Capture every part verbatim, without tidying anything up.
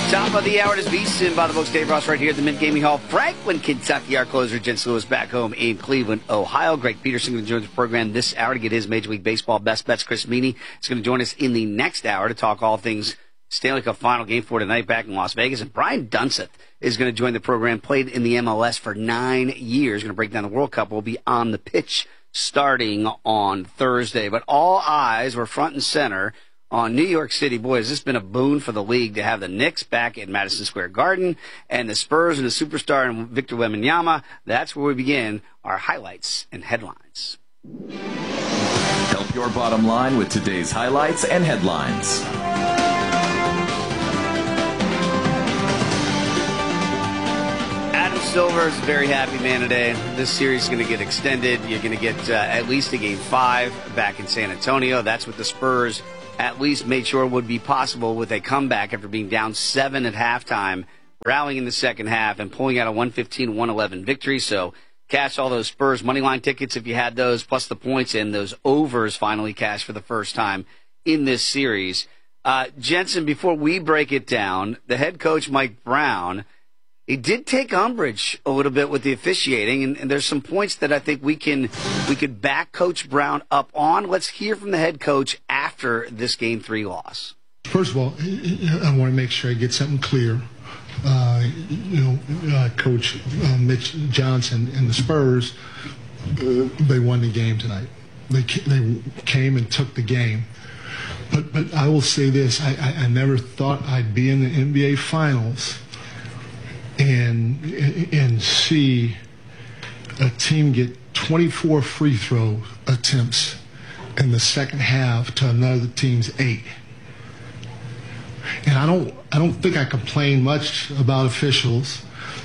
Top of the hour is VSiN by the books. Dave Ross right here at the Mint Gaming Hall, Franklin, Kentucky. Our closer, Jen Lewis, back home in Cleveland, Ohio. Greg Peterson going to join the program this hour to get his Major League Baseball best bets. Chris Meany is going to join us in the next hour to talk all things Stanley Cup final game for tonight back in Las Vegas. And Brian Dunseth is going to join the program, played in the M L S for nine years. Going to break down the World Cup. Will be on the pitch starting on Thursday. But all eyes were front and center on New York City. Boy, has this been a boon for the league to have the Knicks back at Madison Square Garden and the Spurs and the superstar and Victor Wembanyama. That's where we begin our highlights and headlines. Help your bottom line with today's highlights and headlines. Adam Silver is a very happy man today. This series is going to get extended. You're going to get uh, at least a game five back in San Antonio. That's what the Spurs at least made sure would be possible with a comeback after being down seven at halftime, rallying in the second half and pulling out a one fifteen one eleven victory. So cash all those Spurs money line tickets if you had those, plus the points, and those overs finally cashed for the first time in this series. Uh, Jensen, before we break it down, the head coach, Mike Brown, he did take umbrage a little bit with the officiating, and, and there's some points that I think we can we could back Coach Brown up on. Let's hear from the head coach after this Game Three loss. First of all, I want to make sure I get something clear. Uh, you know, uh, Coach uh, Mitch Johnson and the Spurs, uh, they won the game tonight. They they came and took the game. But but I will say this: I, I, I never thought I'd be in the N B A Finals and and see a team get twenty-four free throw attempts in the second half to another team's eight. And I don't I don't think I complain much about officials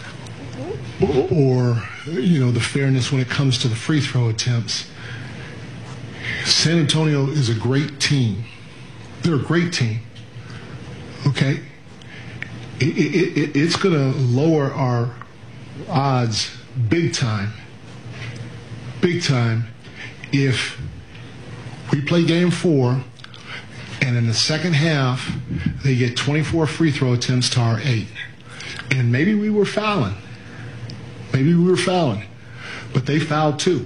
or, you know, the fairness when it comes to the free throw attempts. San Antonio is a great team. They're a great team. Okay? It, it, it, it's going to lower our odds big time, big time, if we play game four and in the second half they get twenty-four free throw attempts to our eight. And maybe we were fouling. Maybe we were fouling. But they fouled too.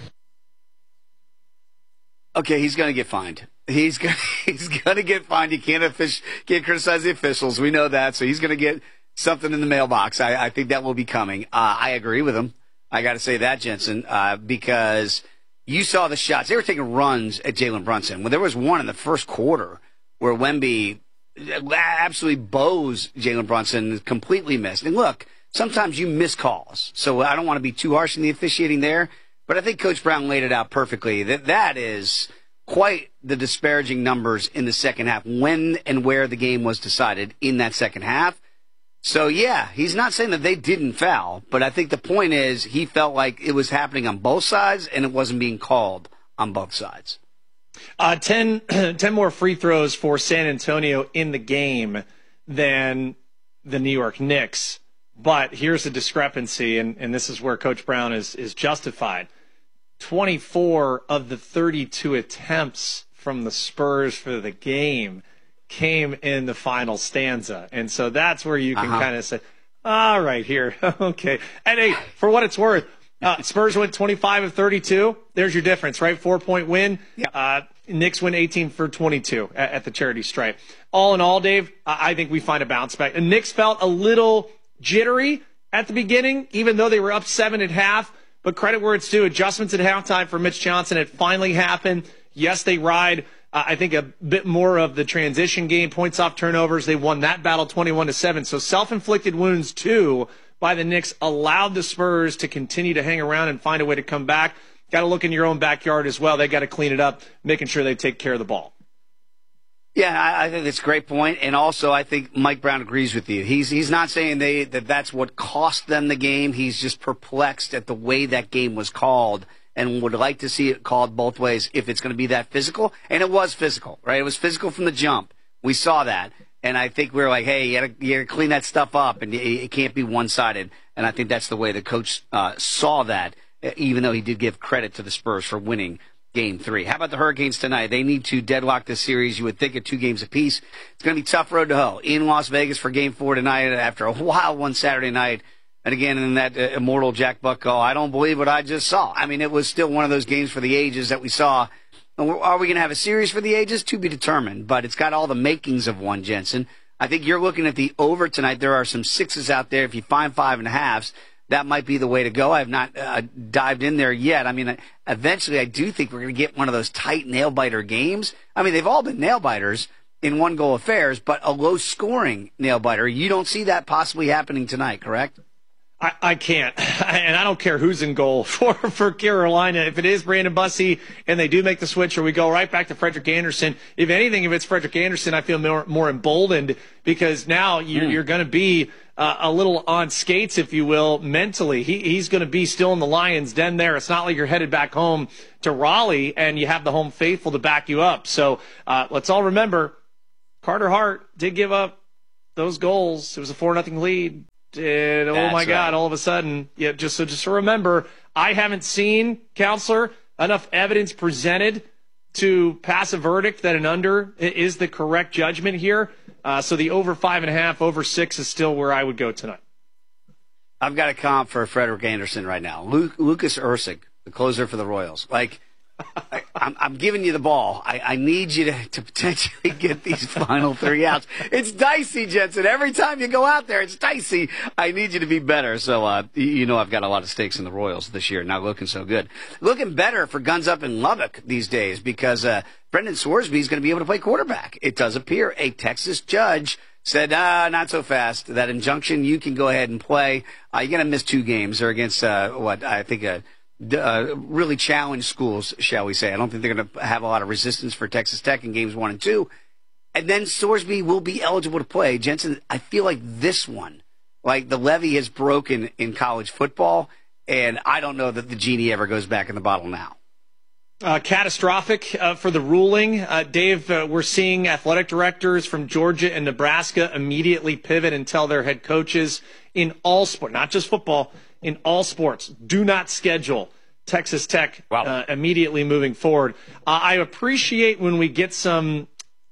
Okay, he's going to get fined. He's going he's going to get fined. You can't offic- can't criticize the officials. We know that. So he's going to get something in the mailbox. I, I think that will be coming. Uh, I agree with him. I got to say that, Jensen, uh, because you saw the shots. They were taking runs at Jalen Brunson. Well, there was one in the first quarter where Wemby absolutely bows Jalen Brunson, completely missed. And look, sometimes you miss calls. So I don't want to be too harsh in the officiating there. But I think Coach Brown laid it out perfectly. That that is quite the disparaging numbers in the second half, when and where the game was decided in that second half. So, yeah, he's not saying that they didn't foul, but I think the point is he felt like it was happening on both sides and it wasn't being called on both sides. Uh, ten, ten more free throws for San Antonio in the game than the New York Knicks. But here's the discrepancy, and, and this is where Coach Brown is, is justified. twenty-four of the thirty-two attempts from the Spurs for the game came in the final stanza. And so that's where you can uh-huh. kind of say, all right, here, okay. And hey, for what it's worth, uh, Spurs went twenty-five of thirty-two. There's your difference, right? Four-point win. Yeah. Uh, Knicks win eighteen for twenty-two at, at the charity stripe. All in all, Dave, I think we find a bounce back. And Knicks felt a little jittery at the beginning, even though they were up seven at half. But credit where it's due. Adjustments at halftime for Mitch Johnson. It finally happened. Yes, they ride, uh, I think, a bit more of the transition game, points off turnovers. They won that battle twenty-one to seven. So self-inflicted wounds, too, by the Knicks allowed the Spurs to continue to hang around and find a way to come back. Got to look in your own backyard as well. They got to clean it up, making sure they take care of the ball. Yeah, I, I think it's a great point, and also I think Mike Brown agrees with you. He's he's not saying they that that's what cost them the game. He's just perplexed at the way that game was called, and would like to see it called both ways if it's going to be that physical. And it was physical, right? It was physical from the jump. We saw that, and I think we were like, hey, you got to you gotta clean that stuff up, and it, it can't be one-sided. And I think that's the way the coach uh, saw that, even though he did give credit to the Spurs for winning game three. How about the Hurricanes tonight? They need to deadlock this series. You would think at two games apiece. It's going to be a tough road to hoe in Las Vegas for game four tonight after a wild one Saturday night. And again, in that uh, immortal Jack Buck call, I don't believe what I just saw. I mean, it was still one of those games for the ages that we saw. Are we going to have a series for the ages? To be determined, but it's got all the makings of one, Jensen. I think you're looking at the over tonight. There are some sixes out there. If you find five and a halves, that might be the way to go. I have not uh, dived in there yet. I mean, eventually I do think we're going to get one of those tight nail-biter games. I mean, they've all been nail-biters in one-goal affairs, but a low-scoring nail-biter. You don't see that possibly happening tonight, correct? I, I can't, and I don't care who's in goal for, for Carolina. If it is Brandon Bussey and they do make the switch, or we go right back to Frederick Anderson, if anything, if it's Frederick Anderson, I feel more, more emboldened because now you're, mm. you're going to be uh, a little on skates, if you will, mentally. He, he's going to be still in the Lions' den there. It's not like you're headed back home to Raleigh and you have the home faithful to back you up. So uh, let's all remember, Carter Hart did give up those goals. It was a four nothing lead. Did, oh That's my God, right. all of a sudden, yeah, just so just to remember, I haven't seen, Counselor, enough evidence presented to pass a verdict that an under is the correct judgment here. Uh, so the over five and a half, over six is still where I would go tonight. I've got a comp for Frederick Anderson right now. Luke, Lucas Ursig, the closer for the Royals. Like, I, I'm, I'm giving you the ball. I, I need you to, to potentially get these final three outs. It's dicey, Jensen. Every time you go out there, it's dicey. I need you to be better. So, uh, you know, I've got a lot of stakes in the Royals this year. Not looking so good. Looking better for Guns Up in Lubbock these days because uh, Brendan Sworsby is going to be able to play quarterback. It does appear a Texas judge said, ah, not so fast. That injunction, you can go ahead and play. Uh, you're going to miss two games. They're against, uh, what, I think, a. Uh, really challenged schools, shall we say. I don't think they're going to have a lot of resistance for Texas Tech in games one and two. And then Sorsby will be eligible to play. Jensen, I feel like this one, like the levee has broken in college football, and I don't know that the genie ever goes back in the bottle now. Uh, catastrophic uh, for the ruling. Uh, Dave, uh, we're seeing athletic directors from Georgia and Nebraska immediately pivot and tell their head coaches in all sports, not just football, in all sports, do not schedule Texas Tech wow. uh, immediately moving forward. Uh, I appreciate when we get some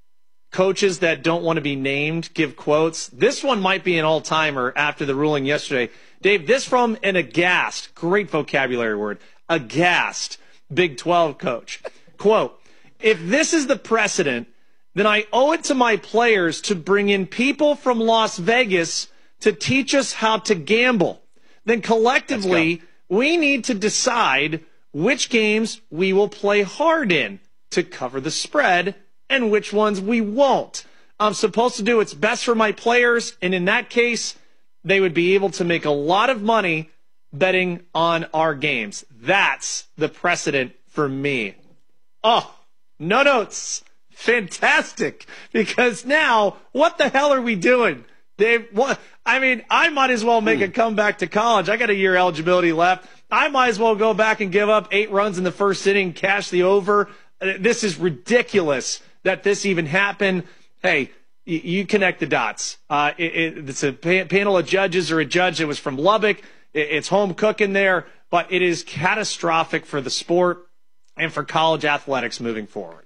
coaches that don't want to be named give quotes. This one might be an all-timer after the ruling yesterday. Dave, this from an aghast, great vocabulary word, aghast Big twelve coach. Quote, if this is the precedent, then I owe it to my players to bring in people from Las Vegas to teach us how to gamble. Then collectively, we need to decide which games we will play hard in to cover the spread and which ones we won't. I'm supposed to do what's best for my players, and in that case, they would be able to make a lot of money betting on our games. That's the precedent for me. Oh, no notes. Fantastic. Because now, what the hell are we doing? Dave, what? I mean, I might as well make a comeback to college. I got a year eligibility left. I might as well go back and give up eight runs in the first inning, cash the over. This is ridiculous that this even happened. Hey, you, you connect the dots. Uh, it, it, it's a pa- panel of judges or a judge that was from Lubbock. It, it's home cooking there, but it is catastrophic for the sport and for college athletics moving forward.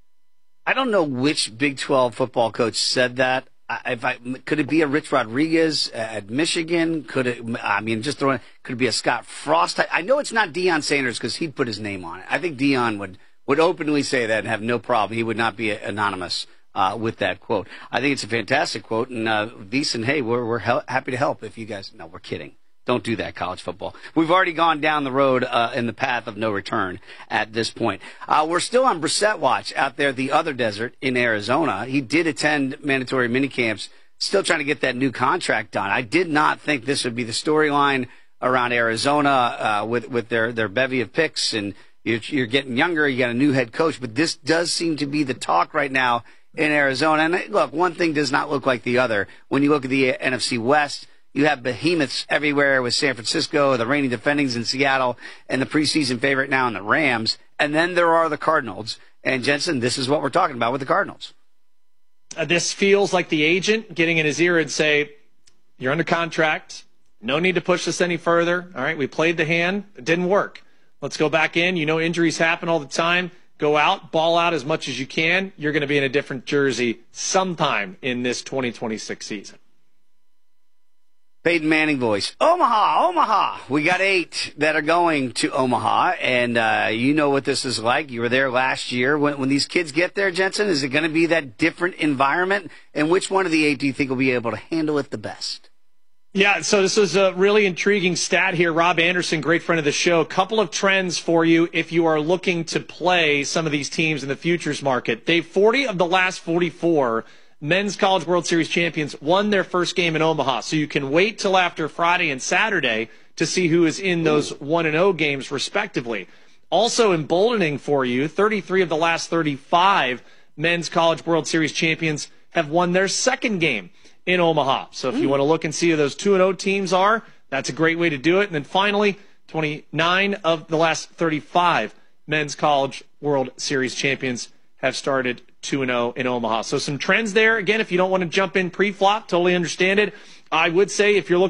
I don't know which Big twelve football coach said that. If I, could it be a Rich Rodriguez at Michigan? Could it, I mean, just throwing, could it be a Scott Frost? I know it's not Deion Sanders because he'd put his name on it. I think Deion would, would openly say that and have no problem. He would not be anonymous uh, with that quote. I think it's a fantastic quote. And uh, Beeson, hey, we're, we're hel- happy to help if you guys, no, we're kidding. Don't do that, college football. We've already gone down the road uh, in the path of no return at this point. Uh, we're still on Brissett watch out there, the other desert in Arizona. He did attend mandatory minicamps, still trying to get that new contract done. I did not think this would be the storyline around Arizona uh, with with their, their bevy of picks, and you're, you're getting younger, you got a new head coach, but this does seem to be the talk right now in Arizona. And look, one thing does not look like the other. When you look at the N F C West, you have behemoths everywhere with San Francisco, the reigning defendings in Seattle, and the preseason favorite now in the Rams. And then there are the Cardinals. And, Jensen, this is what we're talking about with the Cardinals. Uh, this feels like the agent getting in his ear and say, you're under contract. No need to push this any further. All right, we played the hand. It didn't work. Let's go back in. You know injuries happen all the time. Go out, ball out as much as you can. You're going to be in a different jersey sometime in this twenty twenty-six season. Peyton Manning voice. Omaha, Omaha. We got eight that are going to Omaha, and uh, you know what this is like. You were there last year. When, when these kids get there, Jensen, is it going to be that different environment? And which one of the eight do you think will be able to handle it the best? Yeah, so this is a really intriguing stat here. Rob Anderson, great friend of the show. A couple of trends for you if you are looking to play some of these teams in the futures market. They've forty of the last forty-four men's College World Series champions won their first game in Omaha. So you can wait till after Friday and Saturday to see who is in those one and oh games respectively. Also emboldening for you, thirty-three of the last thirty-five men's College World Series champions have won their second game in Omaha. So if you want to look and see who those two and oh teams are, that's a great way to do it. And then finally, twenty-nine of the last thirty-five men's College World Series champions have started two and oh in Omaha. So some trends there. Again, if you don't want to jump in pre-flop, totally understand it. I would say if you're looking